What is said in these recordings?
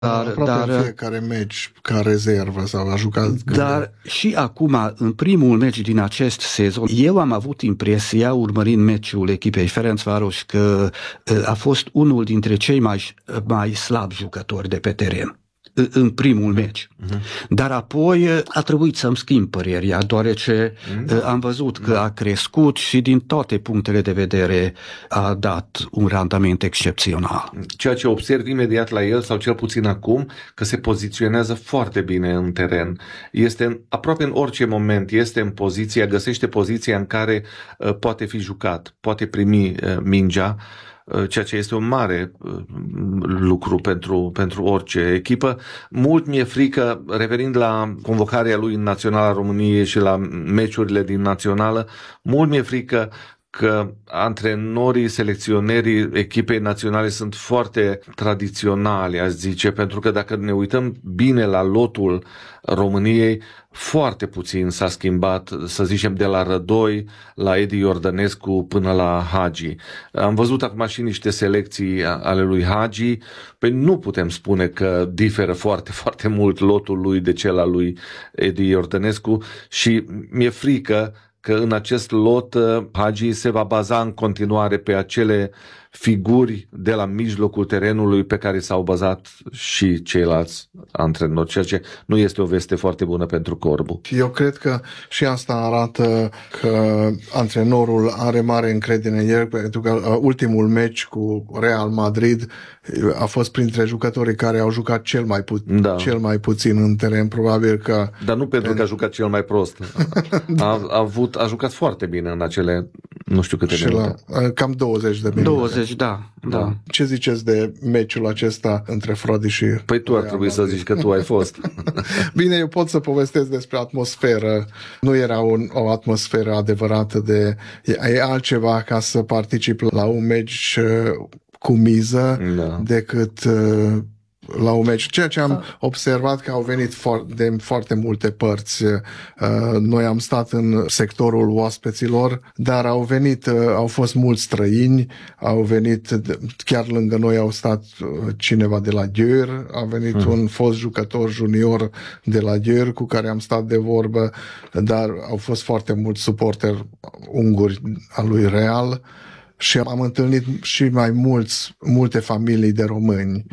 Aproape în fiecare meci ca rezervă sau a jucat. Dar și acum, în primul meci din acest sezon, eu am avut impresia, urmărind meciul echipei Ferencváros, că a fost unul dintre cei mai slabi jucători de pe teren în primul meci. Dar apoi a trebuit să-mi schimb părerea, deoarece am văzut că a crescut și din toate punctele de vedere a dat un randament excepțional. Ceea ce observ imediat la el, sau cel puțin acum, că se poziționează foarte bine în teren. Este aproape în orice moment, este în poziția, găsește poziția în care poate fi jucat, poate primi mingea, ceea ce este un mare lucru pentru orice echipă. Mult mi-e frică, revenind la convocarea lui în Naționala României și la meciurile din Națională, mult mi-e frică că antrenorii, selecționerii echipei naționale sunt foarte tradiționali, aș zice, pentru că dacă ne uităm bine la lotul României, foarte puțin s-a schimbat, să zicem, de la Rădoi, la Edi Iordănescu până la Hagi. Am văzut acum și niște selecții ale lui Hagi, păi nu putem spune că diferă foarte, foarte mult lotul lui de cel al lui Edi Iordănescu și mi-e frică că în acest lot Hagi se va baza în continuare pe acele figuri de la mijlocul terenului pe care s-au bazat și ceilalți antrenori, ceea ce nu este o veste foarte bună pentru Corbu. Eu cred că și asta arată că antrenorul are mare încredere în el, pentru că ultimul meci cu Real Madrid a fost printre jucătorii care au jucat cel mai puțin în teren, probabil că... Dar nu pentru că a jucat cel mai prost. A jucat foarte bine în acele, nu știu câte minute. Cam 20 de minute. 20, da. Ce ziceți de meciul acesta între Fradi și... Păi tu ar trebui să zici că tu ai fost. Bine, eu pot să povestesc despre atmosferă. Nu era o atmosferă adevărată e altceva ca să participi la un meci cu miză decât la un meci. Ceea ce am observat că au venit de foarte multe părți. Noi am stat în sectorul oaspeților, dar au fost mulți străini, au venit, chiar lângă noi au stat cineva de la Győr, a venit un fost jucător junior de la Győr cu care am stat de vorbă, dar au fost foarte mulți suporteri unguri al lui Real. Și am întâlnit și multe familii de români.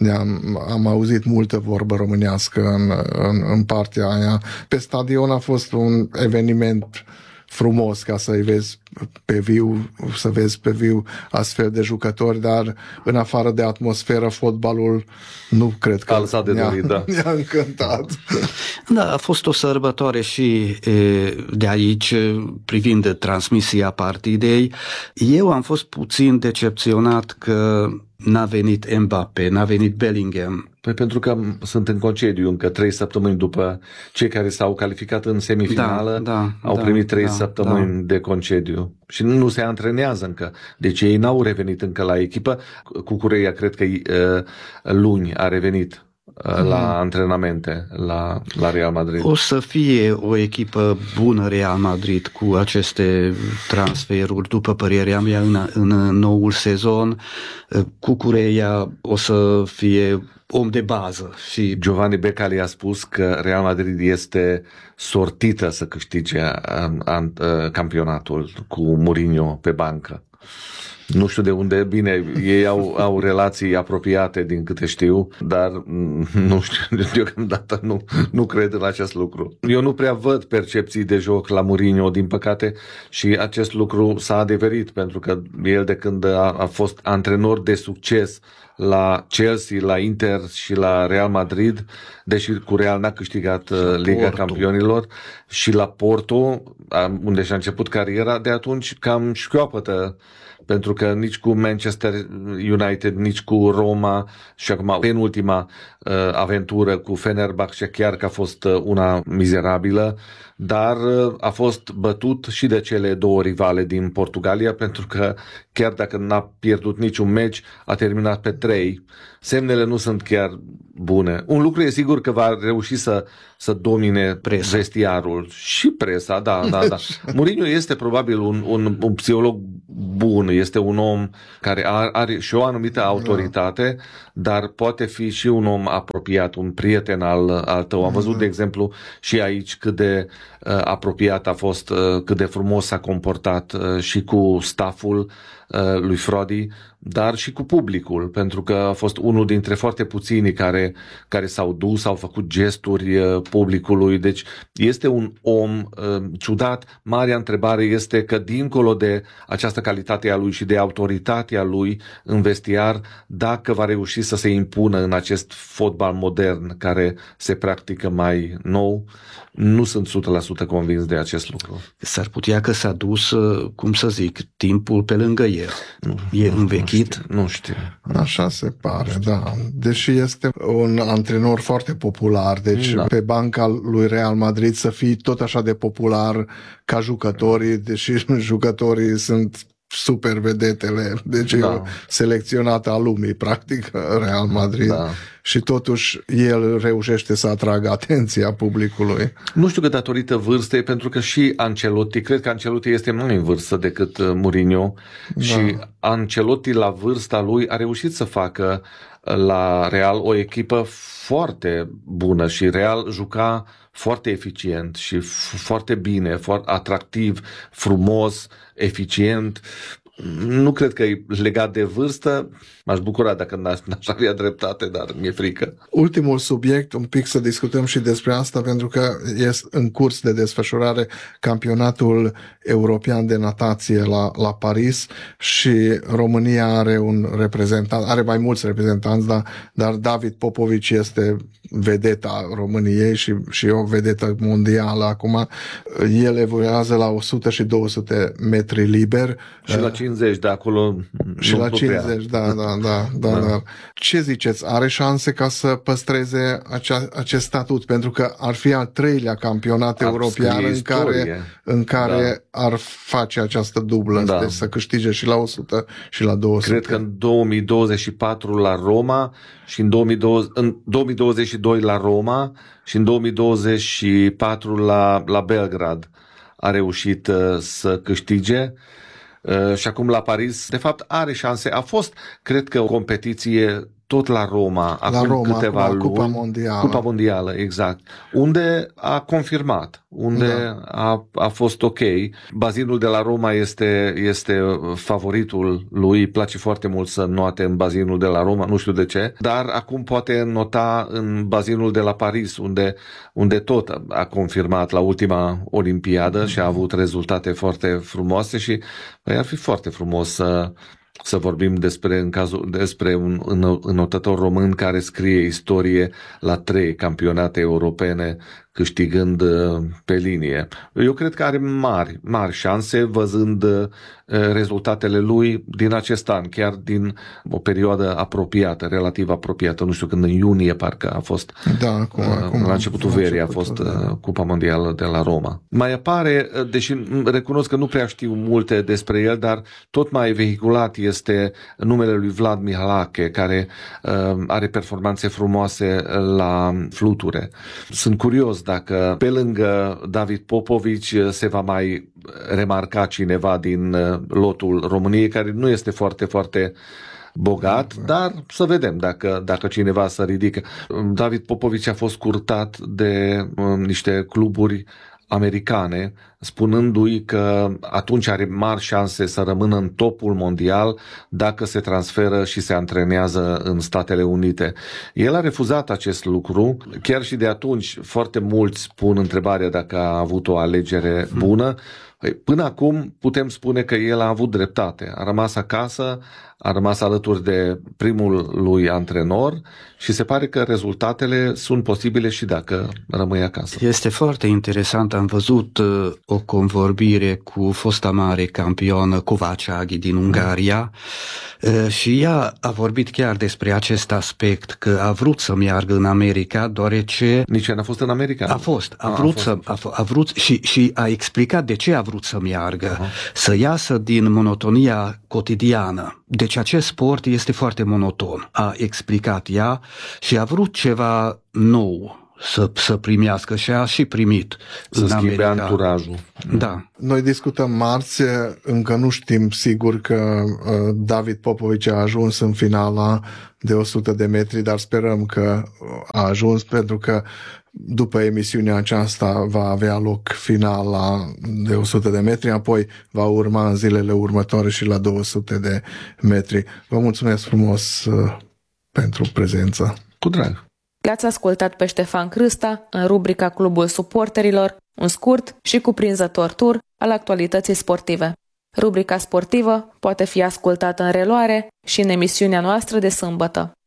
Am auzit multă vorbă românească în partea aia. Pe stadion a fost un eveniment frumos ca să-i vezi pe viu, să vezi pe viu astfel de jucători, dar în afară de atmosferă, fotbalul nu cred că ne-a încântat. Da, a fost o sărbătoare și de aici, privind transmisia partidei. Eu am fost puțin decepționat că n-a venit Mbappé, n-a venit Bellingham. Păi pentru că sunt în concediu încă 3 săptămâni după cei care s-au calificat în semifinală, au primit 3 săptămâni de concediu și nu se antrenează încă. Deci ei n-au revenit încă la echipă. Cucureia cred că luni a revenit la antrenamente la Real Madrid. O să fie o echipă bună Real Madrid cu aceste transferuri, după părerea mea, în noul sezon. Cucureia o să fie om de bază. Și Giovanni Becali a spus că Real Madrid este sortită să câștige campionatul cu Mourinho pe bancă. Nu știu de unde, bine, ei au relații apropiate din câte știu, dar nu știu, deocamdată nu cred în acest lucru. Eu nu prea văd percepții de joc la Mourinho, din păcate, și acest lucru s-a adeverit, pentru că el de când a fost antrenor de succes la Chelsea, la Inter și la Real Madrid, deși cu Real n-a câștigat Liga Campionilor, și la Porto, unde și-a început cariera, de atunci cam șchioapătă, pentru că nici cu Manchester United, nici cu Roma și acum penultima aventură cu Fenerbahce, chiar că a fost una mizerabilă, dar a fost bătut și de cele două rivale din Portugalia, pentru că chiar dacă n-a pierdut niciun meci, a terminat pe 3. Semnele nu sunt chiar bune. Un lucru e sigur că va reuși să domine vestiarul și presa, da. Mourinho este probabil un psiholog bun, este un om care are și o anumită autoritate, dar poate fi și un om apropiat, un prieten al tău. Am văzut, de exemplu, și aici cât de apropiat a fost, cât de frumos s-a comportat și cu stafful lui Frodi, dar și cu publicul, pentru că a fost unul dintre foarte puținii care s-au dus, au făcut gesturi publicului, deci este un om ciudat. Marea întrebare este că dincolo de această calitate a lui și de autoritatea lui în vestiar, dacă va reuși să se impună în acest fotbal modern care se practică mai nou, nu sunt 100% convins de acest lucru. S-ar putea că s-a dus, cum să zic, timpul pe lângă el. E învechit? Nu știu. Așa se pare, da. Deși este un antrenor foarte popular, deci pe banca lui Real Madrid să fii tot așa de popular ca jucătorii, deși jucătorii sunt super vedetele, deci e o selecționată a lumii, practic, Real Madrid. Da. Și totuși el reușește să atragă atenția publicului. Nu știu că datorită vârstei, pentru că și Ancelotti, cred că Ancelotti este mai în vârstă decât Mourinho, și Ancelotti la vârsta lui a reușit să facă la Real o echipă foarte bună și Real juca foarte eficient și foarte bine, foarte atractiv, frumos, eficient. Nu cred că e legat de vârstă. M-aș bucura dacă n-aș avea dreptate, dar mi-e frică. Ultimul subiect, un pic să discutăm și despre asta, pentru că este în curs de desfășurare campionatul european de natație la Paris și România are un reprezentant, are mai mulți reprezentanți, dar David Popovici este vedeta României și o vedetă mondială acum. El evoluează la 100 și 200 metri liber. Și la 50, de acolo și la 50, da. Ce ziceți? Are șanse ca să păstreze acest statut? Pentru că ar fi al treilea campionat european în care ar face această dublă, deci să câștige și la 100 și la 200. Cred că în 2024 la Roma și în 2022 la Roma și în 2024 la Belgrad a reușit să câștige. Și acum la Paris, de fapt, are șanse. A fost, cred că, o competiție tot la Roma, acum câteva luni. Cupa Mondială, exact. Unde a confirmat, unde a fost ok. Bazinul de la Roma este favoritul lui, îi place foarte mult să note în bazinul de la Roma, nu știu de ce, dar acum poate nota în bazinul de la Paris, unde tot a confirmat la ultima olimpiadă și a avut rezultate foarte frumoase și ar fi foarte frumos să vorbim despre un înotător român care scrie istorie la 3 campionate europene, câștigând pe linie. Eu cred că are mari șanse, văzând rezultatele lui din acest an, chiar din o perioadă apropiată, relativ apropiată. Nu știu, când în iunie parcă a fost, la începutul verii a fost Cupa Mondială de la Roma. Mai apare, deși recunosc că nu prea știu multe despre el, dar tot mai vehiculat este numele lui Vlad Mihalache, care are performanțe frumoase la fluture. Sunt curios dacă pe lângă David Popovici se va mai remarca cineva din lotul României, care nu este foarte, foarte bogat, dar să vedem dacă cineva se ridică. David Popovici a fost curtat de niște cluburi americane, spunându-i că atunci are mari șanse să rămână în topul mondial dacă se transferă și se antrenează în Statele Unite. El a refuzat acest lucru, chiar și de atunci foarte mulți pun întrebarea dacă a avut o alegere bună. Până acum putem spune că el a avut dreptate. A rămas acasă, a rămas alături de primul lui antrenor și se pare că rezultatele sunt posibile și dacă rămâi acasă. Este foarte interesant. Am văzut o convorbire cu fosta mare campionă Kovács din Ungaria și ea a vorbit chiar despre acest aspect, că a vrut să meargă în America, deoarece... Nici ea n-a fost în America? A vrut și a explicat de ce a vrut vrut să meargă, să iasă din monotonia cotidiană. Deci acest sport este foarte monoton, a explicat ea, și a vrut ceva nou să primească și a și primit să schimbe anturajul. Da. Noi discutăm marți, încă nu știm sigur că David Popovici a ajuns în finala de 100 de metri, dar sperăm că a ajuns, pentru că după emisiunea aceasta va avea loc finala de 100 de metri, apoi va urma în zilele următoare și la 200 de metri. Vă mulțumesc frumos pentru prezență. Cu drag! L-ați ascultat pe Ștefan Crâsta în rubrica Clubul Suporterilor, un scurt și cuprinzător tur al actualității sportive. Rubrica sportivă poate fi ascultată în reluare și în emisiunea noastră de sâmbătă.